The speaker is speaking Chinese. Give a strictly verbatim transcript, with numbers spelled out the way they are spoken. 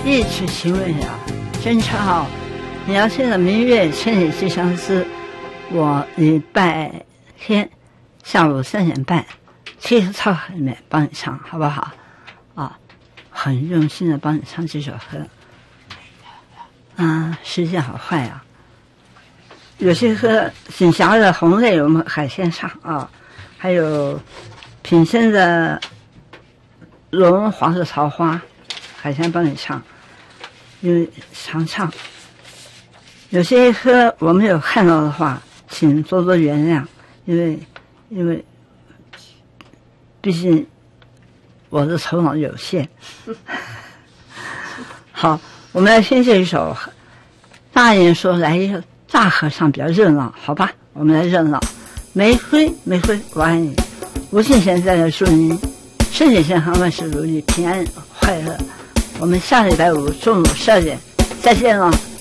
一曲请问呀，真巧，你要听的明月千里寄相思，我礼拜天下午三点半，七个操场里面帮你唱，好不好？啊，很用心的帮你唱这首歌。啊，时间好快啊！有些歌，锦霞的《红泪》我们海鲜唱啊，还有品生的《龙黄色桃花》，海鲜帮你唱，因为常唱。有些歌我没有看到的话，请多多原谅，因为因为毕竟我的头脑有限。好，我们来听这一首。大人说来一个大合唱比较热闹，好吧，我们来热闹。玫瑰玫瑰我爱你，吴敬贤在这祝您身体健康，万事如意，平安快乐。我们下礼拜五中午十二点再见了。